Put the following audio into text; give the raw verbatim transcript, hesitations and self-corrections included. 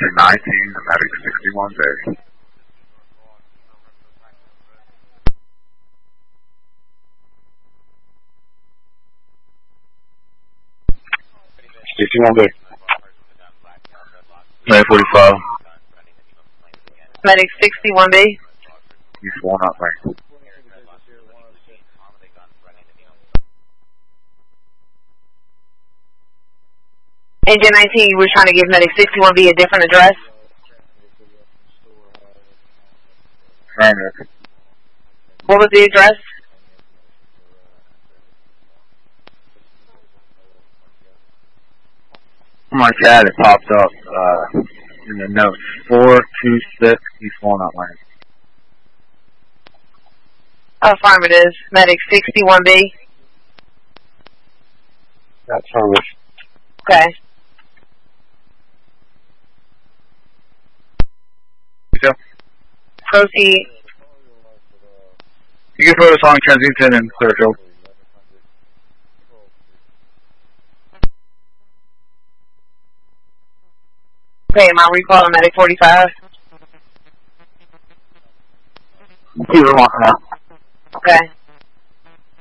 Sector nineteen, Medic sixty-one Bay. sixty-one Bay. Medic forty-five. Medic sixty-one B. East Walnut Lane. Engine nineteen, you were trying to give Medic sixty-one B a different address? Right. What was the address? My cat, it popped up uh, in the notes. four two six East Walnut Lane. Affirmative. Medic sixty-one B. That's affirmative. Okay. Yeah. Proceed. You can put us on Kensington and Clearfield. Okay, am I recalling Medic forty-five? Either one. Okay.